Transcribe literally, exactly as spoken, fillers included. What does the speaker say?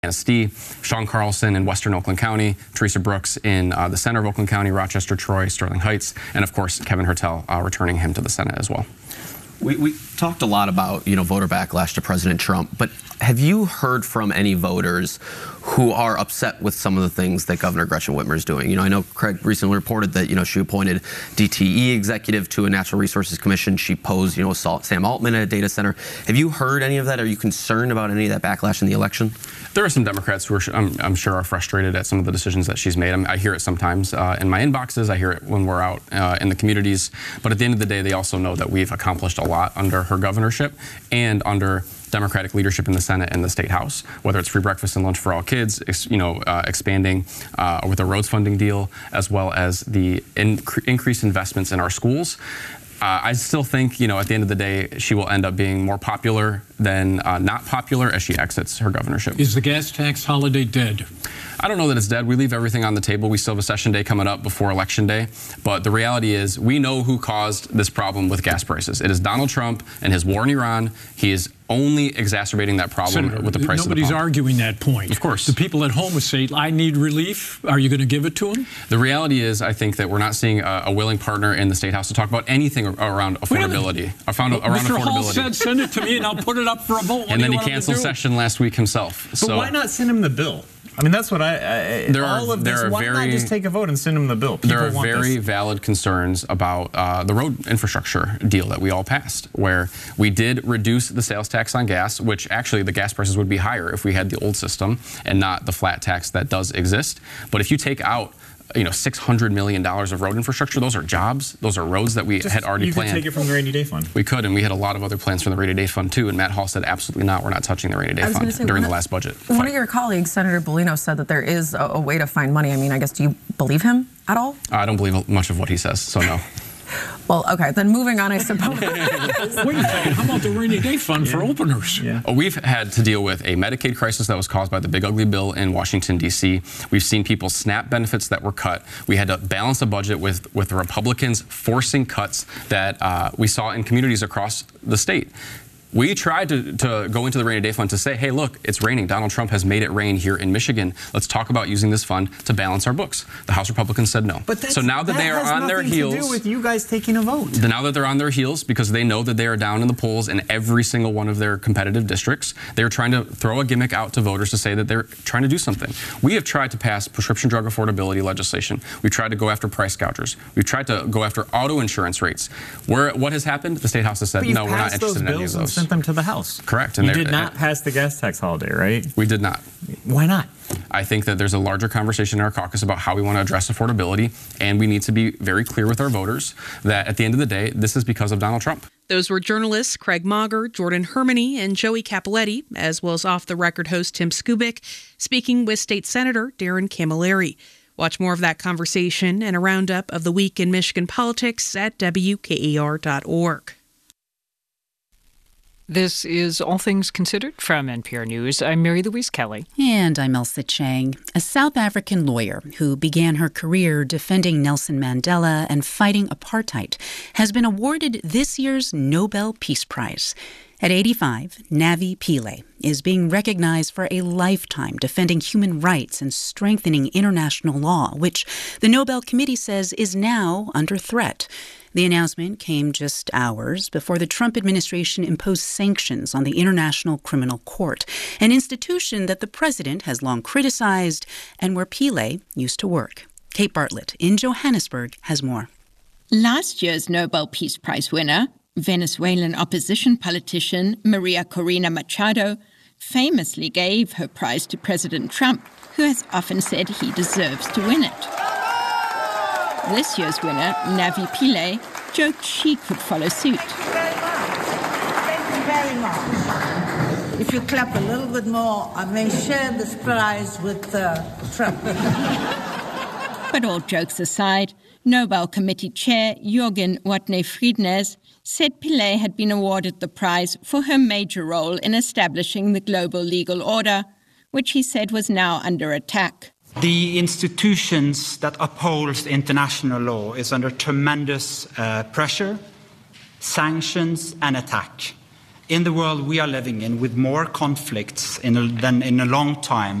Manistee, Sean Carlson in Western Oakland County, Teresa Brooks in uh, the center of Oakland County, Rochester, Troy, Sterling Heights, and of course Kevin Hertel uh, returning him to the Senate as well. We, we talked a lot about, you know, voter backlash to President Trump, but have you heard from any voters who are upset with some of the things that Governor Gretchen Whitmer is doing? You know, I know Craig recently reported that, you know, she appointed D T E executive to a Natural Resources Commission. She posed, you know, Sam Altman at a data center. Have you heard any of that? Are you concerned about any of that backlash in the election? There are some Democrats who are, I'm, I'm sure, are frustrated at some of the decisions that she's made. I, mean, I hear it sometimes uh, in my inboxes. I hear it when we're out uh, in the communities. But at the end of the day, they also know that we've accomplished a lot under her governorship and under Democratic leadership in the Senate and the State House, whether it's free breakfast and lunch for all kids, you know, uh, expanding uh, with the roads funding deal, as well as the in increased investments in our schools. Uh, I still think, you know, at the end of the day, she will end up being more popular than uh, not popular as she exits her governorship. Is the gas tax holiday dead? I don't know that it's dead. We leave everything on the table. We still have a session day coming up before Election Day. But the reality is we know who caused this problem with gas prices. It is Donald Trump and his war in Iran. He is only exacerbating that problem Senator, with the price of the pump. Nobody's arguing that point. Of course. The people at home would say, I need relief. Are you going to give it to them? The reality is, I think that we're not seeing a, a willing partner in the State House to talk about anything around affordability. I found well, around Mister affordability. Hall said, send it to me and I'll put it up for a vote. What and then he canceled session last week himself. But so why not send him the bill? I mean, that's what I. I there all are, of there this. are Why very, not just take a vote and send him the bill? People there are want very this. valid concerns about uh, the road infrastructure deal that we all passed, where we did reduce the sales tax on gas, which actually the gas prices would be higher if we had the old system and not the flat tax that does exist. But if you take out, you know, six hundred million dollars of road infrastructure, those are jobs. Those are roads that we Just, had already you planned. You could take it from the Rainy Day Fund. We could, and we had a lot of other plans from the Rainy Day Fund, too. And Matt Hall said, absolutely not. We're not touching the Rainy Day Fund say, during the of, last budget. One fight. of your colleagues, Senator Bellino, said that there is a, a way to find money. I mean, I guess, do you believe him at all? I don't believe much of what he says, so no. Well, okay, then moving on, I suppose. Wait a second, how about the Rainy Day Fund yeah. for openers? Yeah. We've had to deal with a Medicaid crisis that was caused by the big ugly bill in Washington, D C We've seen people's SNAP benefits that were cut. We had to balance a budget with, with the Republicans forcing cuts that uh, we saw in communities across the state. We tried to, to go into the Rainy Day Fund to say, hey, look, it's raining. Donald Trump has made it rain here in Michigan. Let's talk about using this fund to balance our books. The House Republicans said no. But that's, so now that, that they are on their heels, has nothing to do with you guys taking a vote. Now that they're on their heels, because they know that they are down in the polls in every single one of their competitive districts, they're trying to throw a gimmick out to voters to say that they're trying to do something. We have tried to pass prescription drug affordability legislation. We've tried to go after price gougers. We've tried to go after auto insurance rates. Where what has happened? The State House has said, no, we're not interested in any of those. And sent them to the House. Correct. And you did not pass the gas tax holiday, right? We did not. Why not? I think that there's a larger conversation in our caucus about how we want to address affordability, and we need to be very clear with our voters that at the end of the day, this is because of Donald Trump. Those were journalists Craig Mauger, Jordan Hermany, and Joey Capoletti, as well as off-the-record host Tim Skubic, speaking with State Senator Darren Camilleri. Watch more of that conversation and a roundup of the week in Michigan politics at W K A R dot org. This is All Things Considered from N P R News. I'm Mary Louise Kelly. And I'm Elsa Chang. A South African lawyer who began her career defending Nelson Mandela and fighting apartheid has been awarded this year's Nobel Peace Prize. At eighty-five, Navi Pillay is being recognized for a lifetime defending human rights and strengthening international law, which the Nobel Committee says is now under threat. The announcement came just hours before the Trump administration imposed sanctions on the International Criminal Court, an institution that the president has long criticized and where Pillay used to work. Kate Bartlett in Johannesburg has more. Last year's Nobel Peace Prize winner, Venezuelan opposition politician Maria Corina Machado, famously gave her prize to President Trump, who has often said he deserves to win it. This year's winner, Navi Pillay, joked she could follow suit. Thank you very much. Thank you very much. If you clap a little bit more, I may share this prize with uh, Trump. But all jokes aside, Nobel Committee Chair Jürgen Watne-Friednes said Pillay had been awarded the prize for her major role in establishing the global legal order, which he said was now under attack. The institutions that uphold international law is under tremendous uh, pressure, sanctions and attack. in the world we are living in, with more conflicts in a, than in a long time,